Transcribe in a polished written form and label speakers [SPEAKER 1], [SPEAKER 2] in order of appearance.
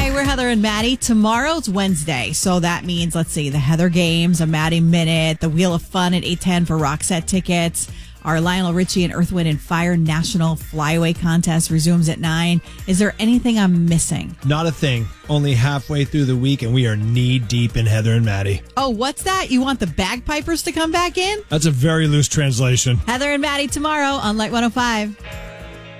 [SPEAKER 1] Hi, we're Heather and Maddie. Tomorrow's Wednesday, so that means, let's see, the Heather Games, a Maddie Minute, the Wheel of Fun at 8:10 for Roxette tickets. Our Lionel Richie and Earth, Wind and Fire National Flyaway Contest resumes at 9. Is there anything I'm missing?
[SPEAKER 2] Not a thing. Only halfway through the week, and we are knee-deep in Heather and Maddie.
[SPEAKER 1] Oh, what's that? You want the bagpipers to come back in?
[SPEAKER 2] That's a very loose translation.
[SPEAKER 1] Heather and Maddie tomorrow on Light 105.